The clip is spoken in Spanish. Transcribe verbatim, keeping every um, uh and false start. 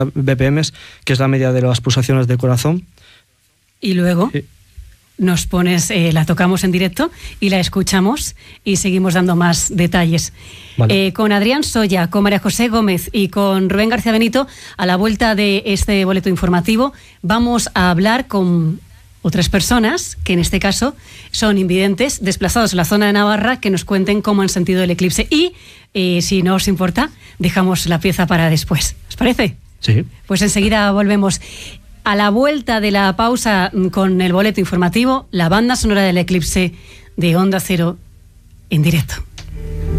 B P Ms, que es la media de las pulsaciones del corazón. Y luego Sí. nos pones, eh, la tocamos en directo y la escuchamos y seguimos dando más detalles. Vale. Eh, con Adrián Soya, con María José Gómez y con Rubén García Benito, a la vuelta de este boleto informativo, vamos a hablar con otras personas, que en este caso son invidentes, desplazados en la zona de Navarra, que nos cuenten cómo han sentido el eclipse. Y, eh, si no os importa, dejamos la pieza para después. ¿Os parece? Sí. Pues enseguida volvemos. A la vuelta de la pausa con el boleto informativo, la banda sonora del eclipse de Onda Cero en directo.